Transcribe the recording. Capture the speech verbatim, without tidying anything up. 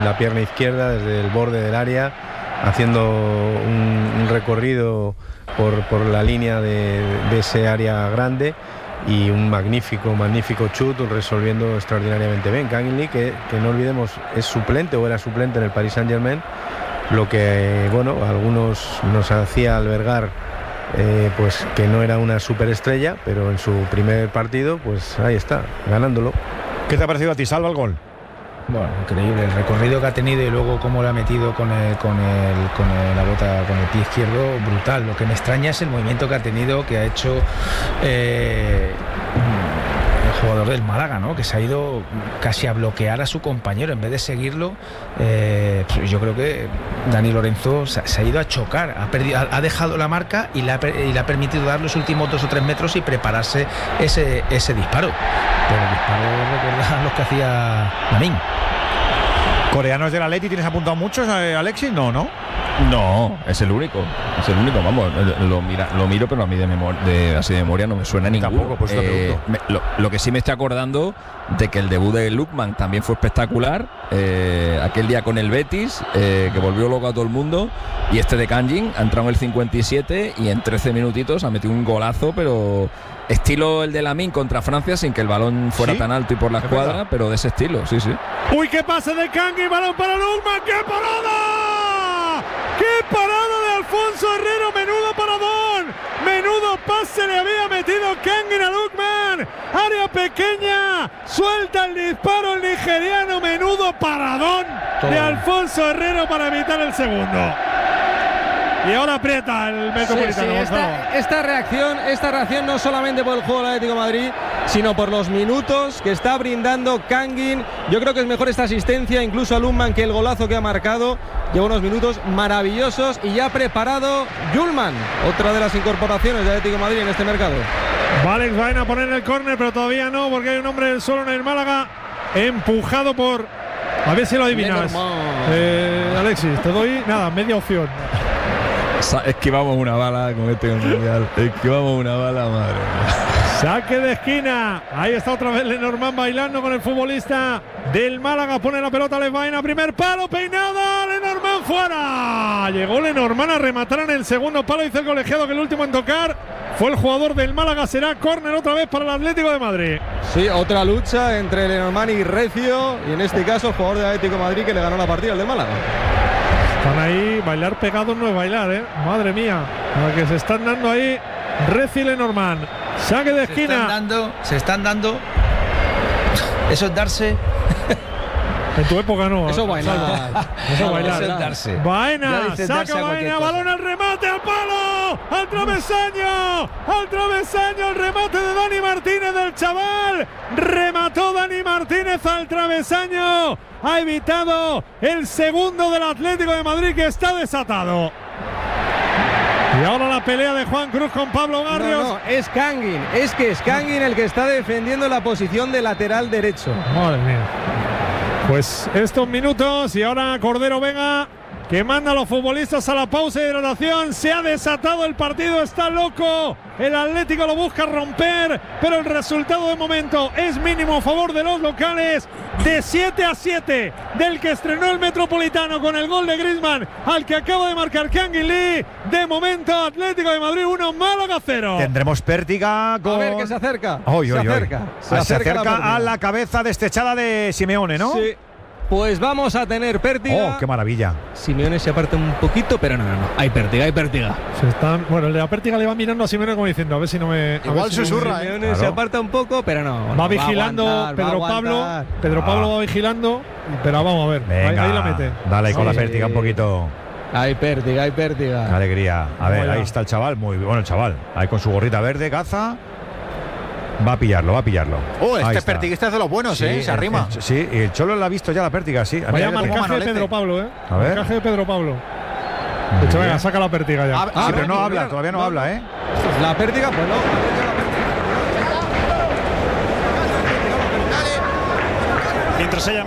La pierna izquierda desde el borde del área, haciendo un, un recorrido por, por la línea de, de ese área grande, y un magnífico, magnífico chut, resolviendo extraordinariamente bien. Kangin Lee, que, que no olvidemos, es suplente o era suplente en el Paris Saint-Germain, lo que, bueno, a algunos nos hacía albergar eh, pues que no era una superestrella, pero en su primer partido, pues ahí está, ganándolo. ¿Qué te ha parecido a ti, Salva, el gol? Bueno, increíble el recorrido que ha tenido y luego cómo lo ha metido con el, con el, con el, la bota, con el pie izquierdo, brutal. Lo que me extraña es el movimiento que ha tenido, que ha hecho eh, el jugador del Málaga, ¿no? Que se ha ido casi a bloquear a su compañero en vez de seguirlo. Eh, yo creo que Dani Lorenzo se, se ha ido a chocar, ha, perdido, ha, ha dejado la marca y le ha, y le ha permitido dar los últimos dos o tres metros y prepararse ese, ese disparo. Pero el disparo recuerda a los que hacía Lamine. ¿Coreanos del Atleti tienes apuntado muchos, eh, Alexis? No, ¿no? No, es el único. Es el único, vamos, lo, mira, lo miro, pero a mí de, memor de así de memoria no me suena ninguno. Tampoco, pues eh, me, lo, lo que sí me estoy acordando de que el debut de Lookman también fue espectacular. Eh, aquel día con el Betis, eh, que volvió loco a todo el mundo. Y este de Kangin ha entrado en el cincuenta y siete y en trece minutitos ha metido un golazo, pero estilo el de Lamine contra Francia, sin que el balón fuera ¿Sí? tan alto y por la escuadra, pero de ese estilo, sí, sí. Uy, qué pase de Kangin, balón para Lookman, qué parada, qué parada de Alfonso Herrero, menudo paradón, menudo pase le había metido Kangin a Lookman, área pequeña, suelta el disparo el nigeriano, menudo paradón Todo. de Alfonso Herrero para evitar el segundo. Y ahora aprieta el Metropolitano. Sí, sí, esta, esta reacción, esta reacción no solamente por el juego del Atlético de Madrid, sino por los minutos que está brindando Kangin. Yo creo que es mejor esta asistencia, incluso a Lookman, que el golazo que ha marcado. Lleva unos minutos maravillosos y ya preparado Yulman, otra de las incorporaciones del Atlético de Madrid en este mercado. Vale, van a poner el córner, pero todavía no, porque hay un hombre del suelo en el Málaga, empujado por... A ver si lo adivinas. Eh, Alexis, te doy, nada, media opción. Esquivamos una bala con este mundial. Esquivamos una bala, madre mía. Saque de esquina. Ahí está otra vez Lenormand bailando con el futbolista del Málaga. Pone la pelota a Levaina. Primer palo, peinada. Lenormand fuera. Llegó Lenormand a rematar en el segundo palo. Dice el colegiado que el último en tocar fue el jugador del Málaga. Será córner otra vez para el Atlético de Madrid. Sí, otra lucha entre Lenormand y Recio. Y en este caso el jugador del Atlético de Madrid que le ganó la partida al del Málaga. Están ahí, bailar pegados no es bailar, ¿eh? Madre mía, lo que se están dando ahí Recio y Lenormand. Saque de esquina. Se están dando, se están dando. Eso es darse. En tu época no. Eso bailar. Eso no, bailar. Eso es darse. Baena, saca Baena, balón al remate, al palo, al travesaño, al travesaño, el remate de Dani Martínez del chaval. Remató Dani Martínez al travesaño. Ha evitado el segundo del Atlético de Madrid, que está desatado. Y ahora la pelea de Juan Cruz con Pablo Barrios. No, no, es Kangin. Es que es Kangin el que está defendiendo la posición de lateral derecho. Madre mía. Pues estos minutos y ahora Cordero Vega, que manda a los futbolistas a la pausa de hidratación. Se ha desatado el partido, está loco. El Atlético lo busca romper, pero el resultado de momento es mínimo a favor de los locales. De siete a siete del que estrenó el Metropolitano con el gol de Griezmann, al que acaba de marcar Kangin Lee. De momento Atlético de Madrid uno, Málaga cero. Tendremos pértiga con... A ver que se acerca. Oy, se, oy, acerca oy. se, se acerca. Se acerca la a la cabeza destechada de Simeone, ¿no? Sí. Pues vamos a tener pértiga. Oh, qué maravilla. Simeone se aparta un poquito, pero no, no, no. Hay pértiga, hay pértiga. Se están, bueno, el de la pértiga le va mirando a Simeone como diciendo, a ver si no me... Igual si susurra, no, ¿eh? Simeone Claro. se aparta un poco, pero no. Va no, vigilando va aguantar, Pedro va Pablo. Pedro Ah. Pablo va vigilando, pero vamos a ver. Venga, ahí, ahí la mete. Dale ahí con Sí. la pértiga un poquito. Hay pértiga, hay pértiga. Qué alegría. A ver, Vaya. ahí está el chaval. Muy bueno el chaval. Ahí con su gorrita verde, caza. Va a pillarlo, va a pillarlo. Oh, Ahí este está. pertiguista es de los buenos, Sí, ¿eh? Se el- arrima. el- sí, y el Cholo lo ha visto ya la pértiga, sí. Vaya Mira, marcaje de Manolete. Pedro Pablo, ¿eh? A ver. Marcaje de Pedro Pablo. Muy De hecho, bien. venga, saca la pértiga ya. Ah, Sí, ah, pero no mira, habla, mira. todavía no, No, habla, ¿eh? La pértiga, pues no. Mientras ella